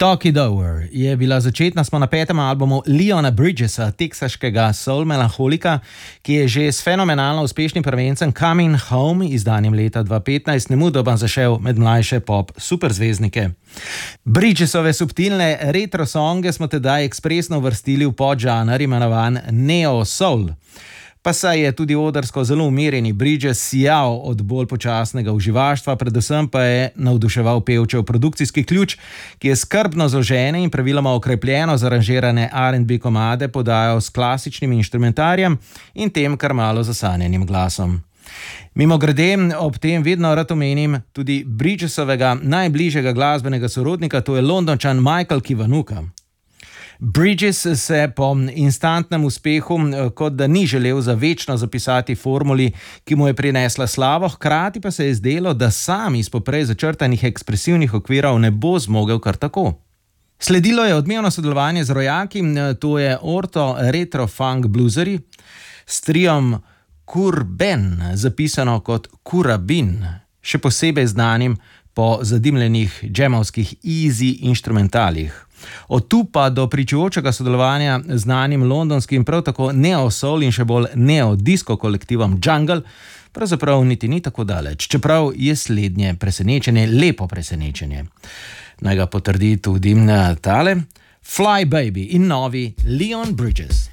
Talk It Over je bila začetna, smo na 5. albumu Leona Bridgesa, teksaškega soul melanholika, ki je že s fenomenalno uspešnim prvencem Coming Home, izdanim leta 2015, nemudoma zašel med mlajše pop superzvezdnike. Bridgesove subtilne retro songe smo tedaj ekspresno uvrstili v podžanr imenovan Neo Soul. Pa saj je tudi odrsko zelo umirjeni Bridges sijal od bolj počasnega uživaštva, predvsem pa je navduševal pevčev produkcijski ključ, ki je skrbno zložene in praviloma okrepljeno zaranžirane R&B komade podajal s klasičnim inštrumentarjem in tem kar malo zasanjenim glasom. Mimogrede, ob tem vedno rad omenim tudi Bridgesovega najbližjega glasbenega sorodnika, to je Londončan Michael Kiwanuka. Bridges se po instantnem uspehu kot da ni želel za večno zapisati formuli, ki mu je prinesla slavo, hkrati pa se je zdelo, da sam iz poprej začrtanih ekspresivnih okvirov ne bo zmogel kar tako. Sledilo je odmevno sodelovanje z rojaki, to je orto retro funk bluzeri, s triom Kurben, zapisano kot Kurabin, še posebej znanim po zadimljenih džemovskih easy inštrumentalih. Od tu pa do pričujočega sodelovanja z znanim londonskim prav tako neo-soul in še bolj neo-disco kolektivom Jungle pravzaprav niti ni tako daleč, čeprav je slednje presenečenje lepo presenečenje. Naj ga potrdi tudi tale Fly Baby in novi Leon Bridges.